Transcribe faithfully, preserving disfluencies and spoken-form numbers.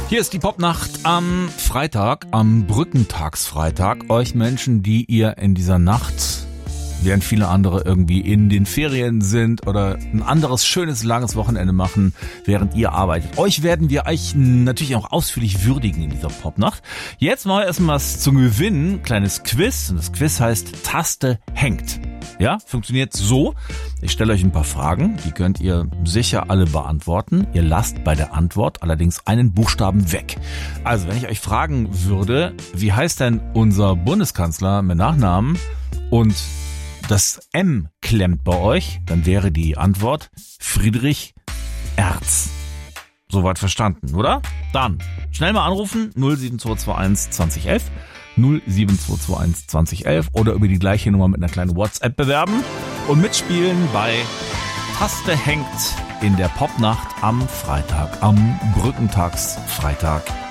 Hier ist die Popnacht am Freitag, am Brückentagsfreitag. Euch Menschen, die ihr in dieser Nacht, während viele andere irgendwie in den Ferien sind oder ein anderes schönes, langes Wochenende machen, während ihr arbeitet. Euch werden wir euch natürlich auch ausführlich würdigen in dieser Popnacht. Jetzt mal erstmal was zum Gewinnen. Kleines Quiz. Und das Quiz heißt Taste hängt. Ja, funktioniert so. Ich stelle euch ein paar Fragen, die könnt ihr sicher alle beantworten. Ihr lasst bei der Antwort allerdings einen Buchstaben weg. Also, wenn ich euch fragen würde, wie heißt denn unser Bundeskanzler mit Nachnamen und das M klemmt bei euch, dann wäre die Antwort Friedrich Erz. Soweit verstanden, oder? Dann schnell mal anrufen, null sieben zwei zwei eins zwanzig elf, null sieben zwei zwei eins zwanzig elf oder über die gleiche Nummer mit einer kleinen WhatsApp bewerben und mitspielen bei Taste hängt in der Popnacht am Freitag, am Brückentagsfreitag.